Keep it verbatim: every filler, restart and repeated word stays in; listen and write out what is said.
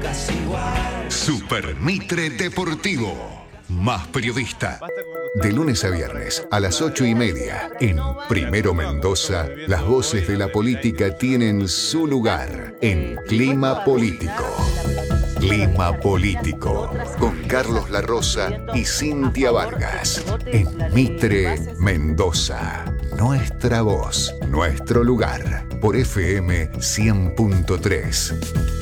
Super Mitre Deportivo. Más periodista. De lunes a viernes a las ocho y media. En Primero Mendoza, las voces de la política tienen su lugar en Clima Político. Clima Político. Con Carlos La Rosa y Cintia Vargas. En Mitre Mendoza. Nuestra voz, nuestro lugar. Por F M cien punto tres.